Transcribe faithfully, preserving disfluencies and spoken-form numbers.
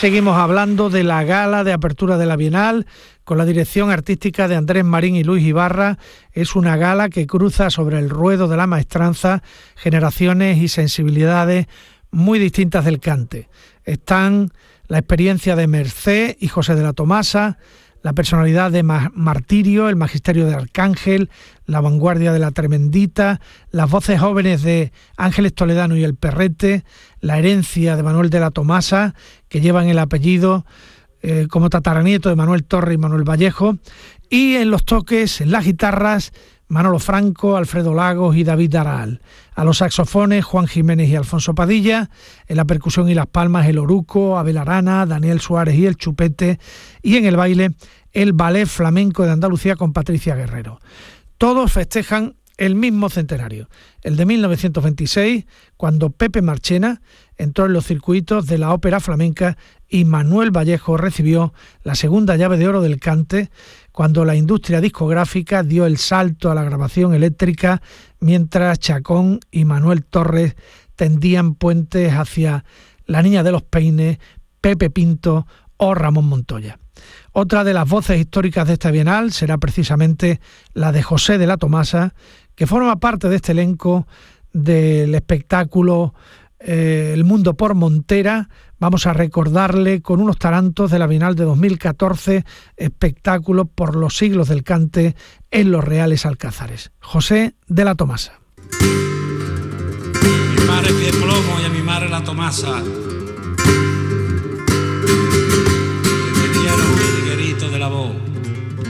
Seguimos hablando de la gala de apertura de la Bienal con la dirección artística de Andrés Marín y Luis Ibarra. Es una gala que cruza sobre el ruedo de la maestranza generaciones y sensibilidades muy distintas del cante. Están la experiencia de Mercé y José de la Tomasa, la personalidad de Martirio, el magisterio de Arcángel, la vanguardia de la Tremendita, las voces jóvenes de Ángeles Toledano y el Perrete, la herencia de Manuel de la Tomasa, que llevan el apellido eh, como tataranieto de Manuel Torre y Manuel Vallejo, y en los toques, en las guitarras, Manolo Franco, Alfredo Lagos y David Daral. A los saxofones, Juan Jiménez y Alfonso Padilla. En la percusión y las palmas, el Oruco, Abel Arana, Daniel Suárez y el Chupete. Y en el baile, el Ballet Flamenco de Andalucía con Patricia Guerrero. Todos festejan el mismo centenario, el de mil novecientos veintiséis, cuando Pepe Marchena entró en los circuitos de la ópera flamenca y Manuel Vallejo recibió la segunda llave de oro del cante, cuando la industria discográfica dio el salto a la grabación eléctrica, mientras Chacón y Manuel Torres tendían puentes hacia La Niña de los Peines, Pepe Pinto o Ramón Montoya. Otra de las voces históricas de esta Bienal será precisamente la de José de la Tomasa, que forma parte de este elenco del espectáculo eh, El Mundo por Montera. Vamos a recordarle con unos tarantos de la Bienal de dos mil catorce, espectáculo por los siglos del cante en los Reales Alcázares. José de la Tomasa. Mi madre pide plomo y a mi madre la Tomasa. Le dieron el liguerito de la voz.